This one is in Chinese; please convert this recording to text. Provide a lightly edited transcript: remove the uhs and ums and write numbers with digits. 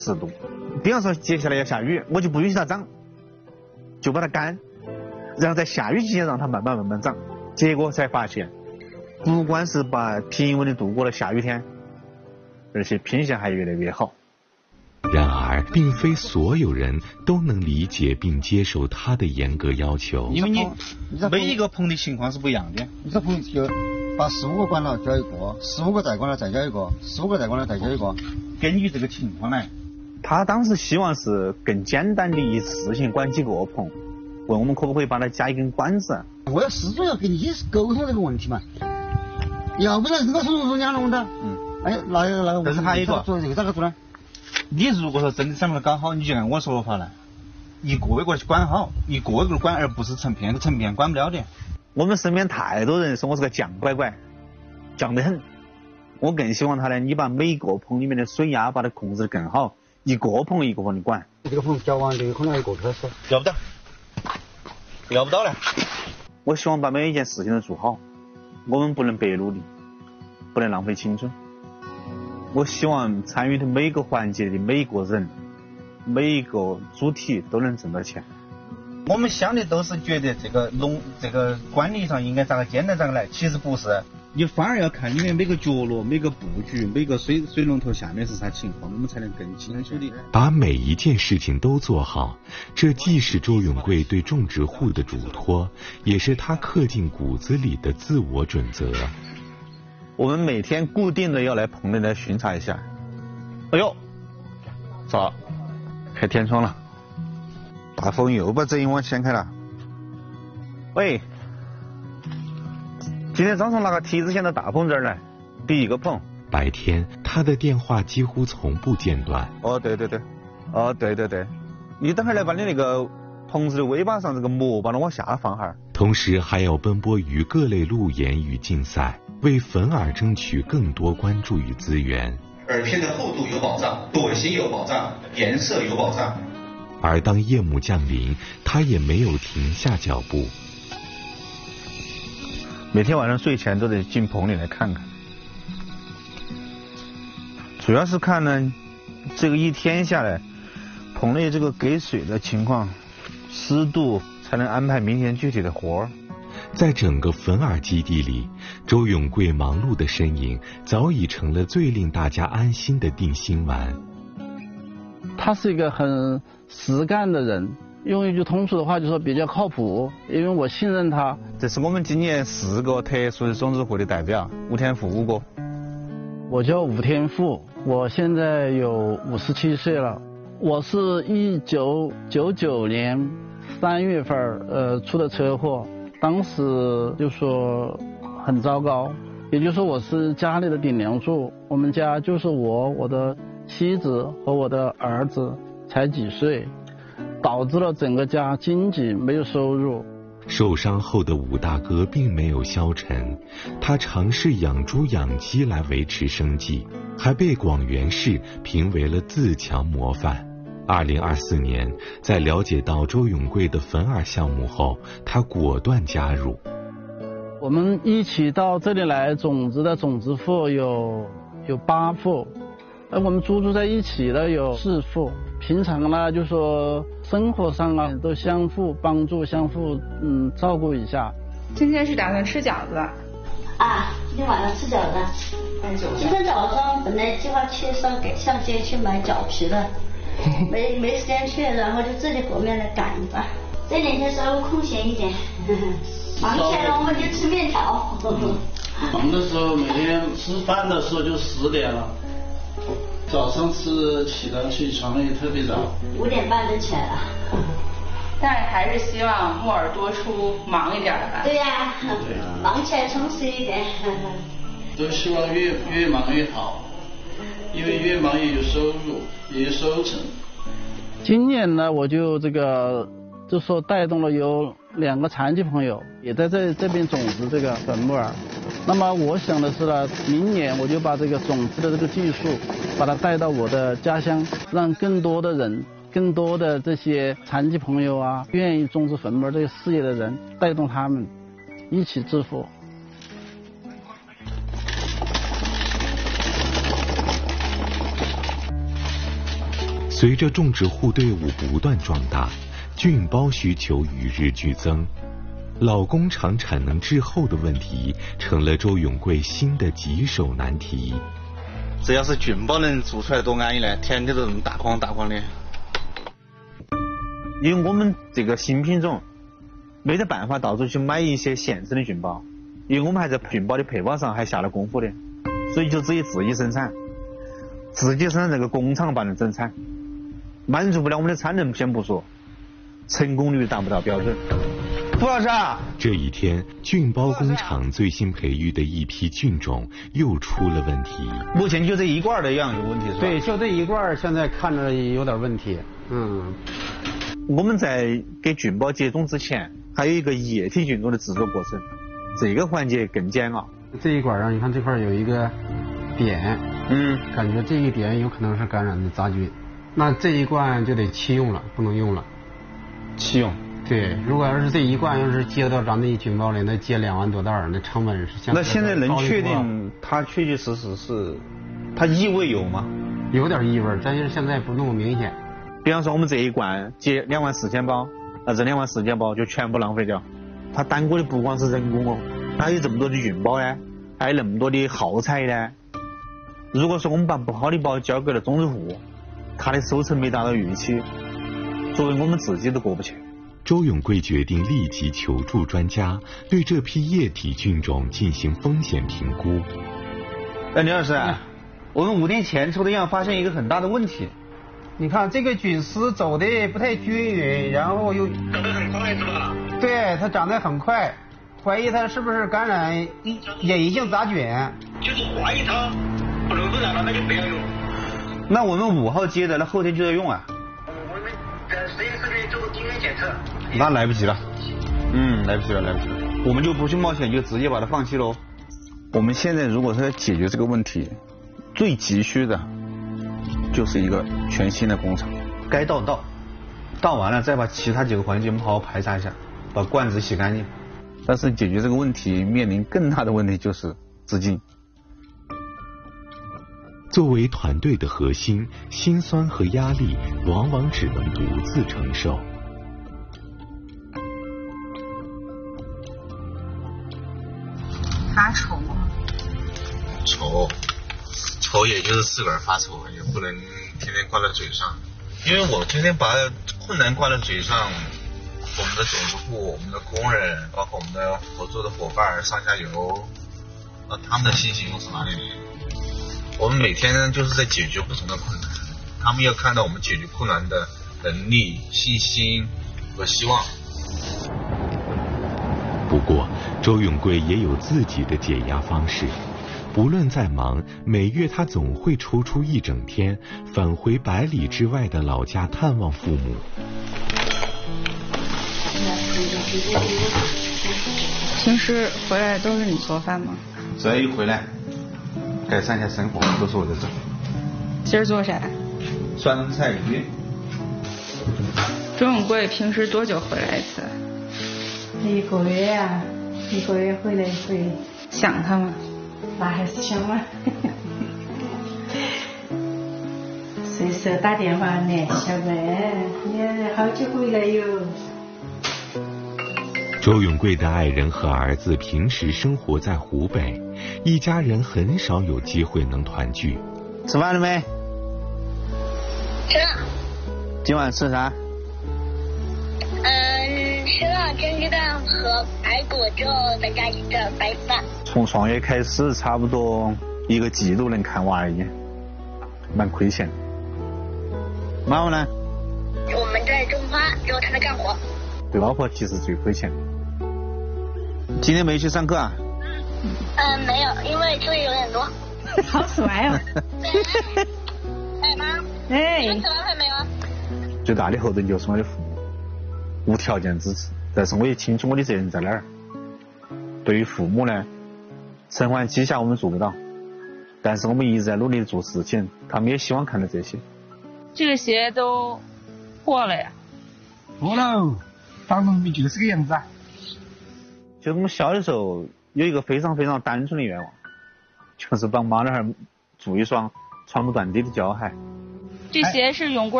适度。比方说接下来要下雨，我就不允许它长，就把它干，然后在下雨期间让它慢慢长。结果才发现，不光是把平稳的度过了下雨天，而且品相还越来越好。 然而，并非所有人都能理解并接受他的严格要求。 因为你每一个棚的情况是不一样的。 你这棚就把15个管了浇一个，15个再管了再浇一个，15个再管了再浇一个， 根据这个情况来。 他当时希望是更简单的一次性管几个棚，问我们可不可以把它加一根管子。 我要始终要跟你沟通这个问题嘛，要不然这个是两弄的。哎，那个。 但是还有一个， 做这个咋个做呢？ 你如果说真的想把它搞好，你就按我说的话来，一个一个去管好，一个一个管，而不是成片管不了的。 我们身边太多人说我是个犟乖乖，犟得很。我更希望他呢，你把每个棚里面的水压把它控制得更好，一个棚一个棚的管。 这个棚浇完，这个可能要一个开始。 要不到了。 我希望把每一件事情都做好，我们不能白努力，不能浪费青春。我希望参与的每个环节的每一个人，每一个主体都能挣到钱。 我们想的都是觉得这个管理上应该咋个简单咋个来，其实不是。你反而要看里面每个角落、每个布局、每个水龙头下面是啥情况，我们才能更清楚的把每一件事情都做好。这既是周永贵对种植户的嘱托，也是他刻进骨子里的自我准则。 我们每天固定的要来棚里来巡查一下。哎呦，咋？开天窗了，大风又把遮阴网掀开了。喂，今天早上拿个梯子先到大棚这儿来，第一个棚。 白天他的电话几乎从不间断。 哦，对，你等会儿来把你那个棚子的尾巴上这个膜把它往下放哈。 同时还要奔波于各类路演与竞赛，为粉耳争取更多关注与资源。 耳片的厚度有保障，朵型有保障，颜色有保障。 而当夜幕降临，他也没有停下脚步。 每天晚上睡前都得进棚里来看看，主要是看呢，这个一天下来，棚内这个给水的情况、湿度，才能安排明天具体的活儿。 在整个粉耳基地里，周永贵忙碌的身影早已成了最令大家安心的定心丸。 他是一个很实干的人，用一句通俗的话就说比较靠谱，因为我信任他。 这是我们今年4个特殊的种植户的代表，吴天富5个。 我叫吴天富，我现在有57岁了。我是1999年3月份出的车祸，当时就说很糟糕，也就是说我是家里的顶梁柱，我们家就是我的妻子和我的儿子才几岁，导致了整个家经济没有收入。 受伤后的武大哥并没有消沉，他尝试养猪养鸡来维持生计，还被广元市评为了自强模范。2024年，在了解到周永贵的粉耳项目后，他果断加入。 我们一起到这里来种植的种植户有8户，而我们住在一起的有4户。平常呢，就说生活上啊都相互帮助、相互照顾一下。 今天是打算吃饺子啊？今天晚上吃饺子。今天早上本来计划去上街去买饺皮的，没时间去，然后就自己和面来赶一把。这2天稍微空闲一点，忙起来了我们就吃面条。 忙的时候每天吃饭的时候就10点了。早上起床也特别早 ，5点半就起来了。 但是还是希望木耳多出，忙一点吧。 对呀，忙起来充实一点。 都希望越忙越好，因为越忙也有收入，也有收成。 今年呢，我就就说带动了有2个残疾朋友，也在这边种植这个粉木耳。那么我想的是呢，明年我就把这个种植的这个技术，把它带到我的家乡，让更多的人、更多的这些残疾朋友啊，愿意种植粉木耳这个事业的人，带动他们一起致富。 随着种植户队伍不断壮大，菌孢需求与日俱增，老工厂产能滞后的问题成了周永贵新的棘手难题。 只要是菌孢能做出来多安逸呢，天天都这么大筐大筐的。 因为我们这个新品种没得办法到处去买一些现成的菌孢，因为我们还在菌孢的配方上还下了功夫的，所以就只有自己生产，自己生产这个工厂把人整惨，满足不了我们的产能先不说，成功率达不到标准。 傅老师啊， 这一天，菌孢工厂最新培育的一批菌种又出了问题。 目前就这一罐的样有问题是吧？ 对，就这一罐现在看着有点问题。 我们在给菌孢接种之前，还有一个液体菌种的制作过程，这个环节更煎熬。 这一管上，你看这块有一个点，感觉这个点有可能是感染的杂菌，那这一罐就得弃用了，不能用了。 弃用。 对，如果要是这一罐要是接到咱们菌孢里，那接2万多袋，那成本是相当。 那现在能确定它确确实实是，它异味有吗？ 有点异味，但是现在不那么明显。 比方说我们这一罐接24000包，那这24000包就全部浪费掉。它耽搁的不光是人工哦，它有这么多的菌孢呢，还有那么多的耗材呢。如果说我们把不好的包交给了种植户，它的收成没达到预期，作为我们自己都过不去。 周永贵决定立即求助专家，对这批液体菌种进行风险评估。 李老师，我们5天前抽的样发现一个很大的问题。 你看这个菌丝走的不太均匀，然后又长得很快是吧？ 对，它长得很快，怀疑它是不是感染隐性杂菌？ 就是怀疑它不能染了，那就不要用。 那我们5号接的，那后天就要用啊？ 我们在实验室里做基因检测。 那来不及了，来不及了。我们就不去冒险，就直接把它放弃喽。我们现在如果是要解决这个问题，最急需的就是一个全新的工厂，该倒，倒完了再把其他几个环节我们好好排查一下，把罐子洗干净。但是解决这个问题面临更大的问题就是资金。 作为团队的核心，辛酸和压力往往只能独自承受。 发愁吗？ 愁也就是自个儿发愁，也不能天天挂在嘴上。因为我天天把困难挂在嘴上，我们的种植户、我们的工人，包括我们的合作的伙伴、上下游，他们的信心又是哪里来？我们每天就是在解决不同的困难，他们要看到我们解决困难的能力、信心和希望。 不过，周永贵也有自己的解压方式。不论再忙，每月他总会抽出1整天，返回100里之外的老家探望父母。 平时回来都是你做饭吗？ 只要一回来，改善一下生活都是我在做。 今儿做啥？ 酸菜鱼。 周永贵平时多久回来一次 ？1个月啊，1个月回来一回。 想他吗？ 那还是想嘛。随时打电话联系呗，你好久回来哟。 周永贵的爱人和儿子平时生活在湖北，一家人很少有机会能团聚。 吃饭了没？ 吃了。 今晚吃啥？ 吃了蒸鸡蛋和排骨，之后再加一个白饭。 从创业开始，差不多1个季度能看娃而已，蛮亏钱。妈妈呢？ 我们在种花，之后他在干活。 对老婆其实最亏钱。今天没去上课啊？ 没有，因为作业有点多。 好帅哦！ 哎妈， 哎， 吃完饭没有？ 最大的后盾就是我的父母，无条件支持。但是我也清楚我的责任在哪儿。对于父母呢，承还膝下我们做不到，但是我们一直在努力的做事情，他们也希望看到这些。 这个鞋都破了呀？ 破了，当农民就是个样子啊。 就是我们小的时候有一个非常非常单纯的愿望，就是帮妈那儿做一双穿不断底的胶鞋。 这鞋是永贵